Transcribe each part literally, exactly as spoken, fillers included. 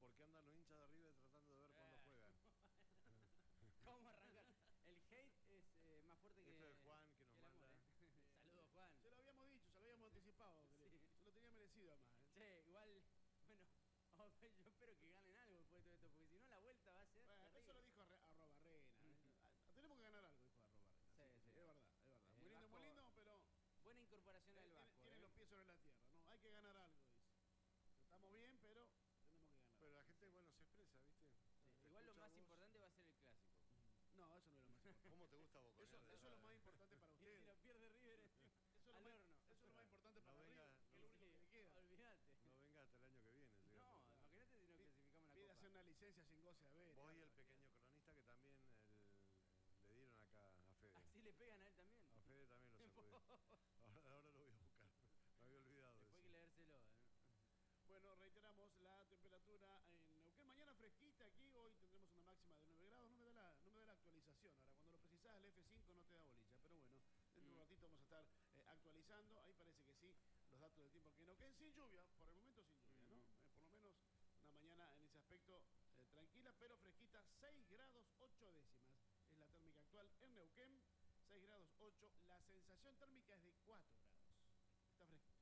porque andan los hinchas de River tratando de ver cuándo Eh. juegan. ¿Cómo arrancar? El hate es eh, más fuerte que... Esto es Juan que nos el amor, manda. ¿eh? Saludos, Juan. Se lo habíamos dicho, se lo habíamos anticipado. Sí. Se lo tenía merecido además. ¿eh? Che, igual, bueno, yo espero que ganen algo después de todo esto, porque si no la vuelta va a ser Bueno, terrible. eso lo dijo Arroba Rena. ¿eh? Ah, Tenemos que ganar algo, dijo Arroba Rena. Sí, Sí, sí. Es verdad, es verdad. El Muy lindo, Vasco- muy lindo, pero Buena incorporación al tiene, Vasco, tiene ¿eh? los pies sobre la tierra. No, hay que ganar algo, dice. Estamos bien, pero tenemos que ganar. Pero la gente, bueno, se expresa, ¿viste? Sí, Te igual lo escucha más vos. importante va a ser el clásico. No, eso no es lo más importante. ¿Cómo te gusta Boca? Eso, eso es lo más importante para Y si ustedes. lo pierde River, Eso es lo al más, horno. eso es lo más importante para No venga, River, que es no- lo único que le queda. Olvídate. No venga hasta el año que viene. llega No, todo. imagínate si no Pi- clasificamos la Pide Copa. hacer una licencia sin goce a ver. Vos y el pequeño cronista que también el- le dieron acá a Fede. Así le pegan a él también. A Fede también lo sacudí. Ahora, ahora lo voy a buscar. Me había olvidado de Después eso. hay que leérselo. ¿eh? Bueno, reiteramos la temperatura en Neuquén. Mañana fresquita aquí, hoy tendremos una máxima de nueve grados. No me da la, no me da la actualización. Ahora, cuando lo precisás, el F cinco no te da bolilla. Pero bueno, dentro de un Mm. ratito vamos a estar eh, actualizando. Ahí parece que sí, los datos del tiempo que en Neuquén sin lluvia, por el momento sin lluvia, ¿no? Mm. Eh, por lo menos una mañana en ese aspecto eh, tranquila, pero fresquita. seis grados ocho décimas es la térmica actual en Neuquén. seis grados ocho. La sensación térmica es de cuatro grados. Está fresquito.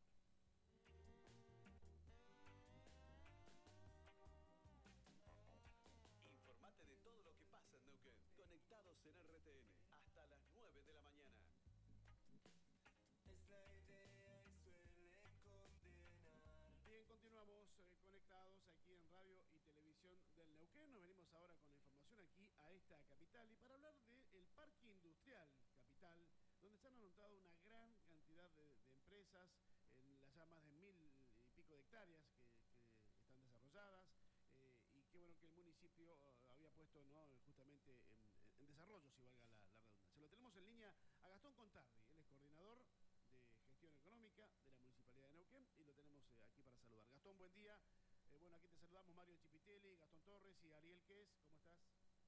Informate de todo lo que pasa en Neuquén. Conectados en R T N hasta las nueve de la mañana. Es la idea y suele condenar. Bien, continuamos eh, conectados aquí en radio y televisión del Neuquén. Nos venimos ahora con la información aquí a esta capital y para hablar del Parque Industrial Capital, donde se han anotado una gran cantidad de, de empresas, en las ya más de mil y pico de hectáreas que, que están desarrolladas. Eh, y qué bueno que el municipio uh, había puesto, ¿no?, justamente en, en desarrollo, si valga la, la redundancia. Lo tenemos en línea a Gastón Contardi, él es coordinador de gestión económica de la Municipalidad de Neuquén y lo tenemos eh, aquí para saludar. Gastón, buen día. Eh, bueno, aquí te saludamos Mario Chipitelli, Gastón Torres y Ariel Ques. ¿Cómo estás?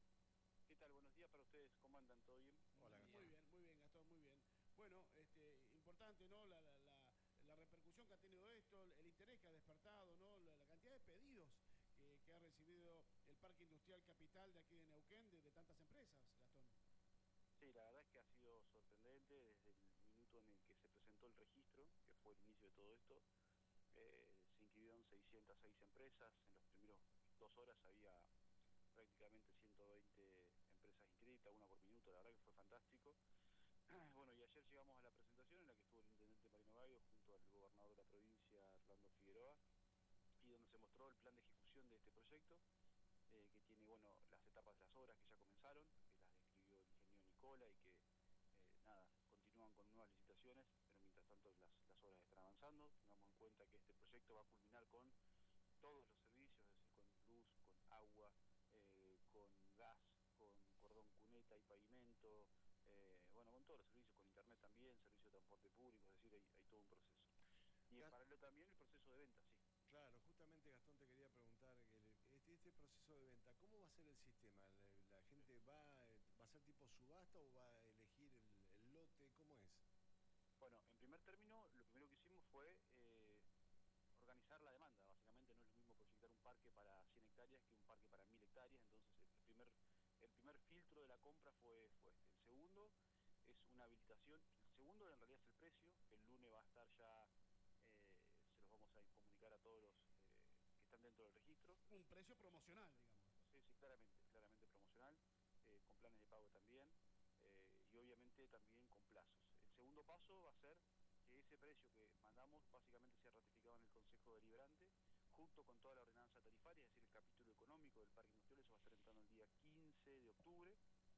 ¿Qué tal? Buenos días para ustedes. ¿Cómo andan? ¿Todo bien? Hola, Gastón. Muy bien, muy bien, Gastón, muy bien. Bueno, este, importante, ¿no? La, la, la, la repercusión que ha tenido esto, el interés que ha despertado, ¿no? La, la cantidad de pedidos que, que ha recibido el Parque Industrial Capital de aquí de Neuquén, de, de tantas empresas, Gastón. Sí, la verdad es que ha sido sorprendente desde el minuto en el que se presentó el registro, que fue el inicio de todo esto. Eh, se inscribieron seiscientas seis empresas. En los primeros dos horas había prácticamente ciento veinte empresas inscritas, una por minuto. La verdad que fue fantástico. Bueno, y ayer llegamos a la presentación en la que estuvo el intendente Marino Gallo junto al gobernador de la provincia, Orlando Figueroa, y donde se mostró el plan de ejecución de este proyecto, eh, que tiene, bueno, las etapas de las obras que ya comenzaron, que las describió el ingeniero Nicola y que, eh, nada, continúan con nuevas licitaciones, pero mientras tanto las, las obras están avanzando. Tengamos en cuenta que este proyecto va a culminar con todos los servicios, es decir, con luz, con agua, eh, con gas, con cordón cuneta y pavimento, eh, bueno, con todos los servicios, con internet también, servicio de transporte público, es decir, hay, hay todo un proceso. Y en Gas- paralelo también el proceso de venta, sí. Claro, justamente Gastón te quería preguntar, el- este, este proceso de venta, ¿cómo va a ser el sistema? ¿La, la gente va, eh, va a ser tipo subasta o va a elegir el, el lote? ¿Cómo es? Bueno, en primer término, lo primero que hicimos fue eh, organizar la demanda. Básicamente no es lo mismo proyectar un parque para cien hectáreas que un parque para mil hectáreas, entonces el primer, el primer filtro de la compra fue, fue este. El segundo es una habilitación, el segundo en realidad es el precio, que el lunes va a estar ya, eh, se los vamos a comunicar a todos los eh, que están dentro del registro. Un precio promocional, digamos. Sí, sí, claramente, claramente promocional, eh, con planes de pago también, eh, y obviamente también con plazos. El segundo paso va a ser que ese precio que mandamos básicamente sea ratificado en el Consejo Deliberante, junto con toda la ordenanza tarifaria, es decir, el capítulo económico del Parque Industrial. Eso va a estar entrando el día quince de octubre,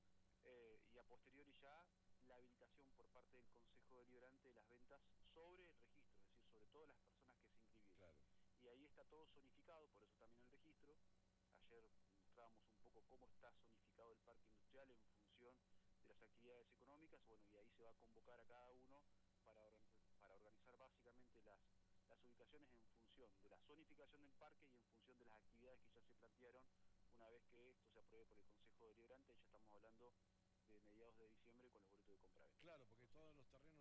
eh, y a posteriori ya la habilitación por parte del Consejo Deliberante de las ventas sobre el registro, es decir, sobre todas las personas que se inscribieron. Claro. Y ahí está todo zonificado, por eso también el registro. Ayer mostrábamos un poco cómo está zonificado el parque industrial en función de las actividades económicas, bueno, y ahí se va a convocar a cada uno para, para organizar básicamente las, las ubicaciones en función de la zonificación del parque y en función de las actividades que ya se plantearon una vez que esto se apruebe por el Consejo Deliberante. Ya estamos hablando de mediados de diciembre con los boletos de compraventa. Claro, porque todos los terrenos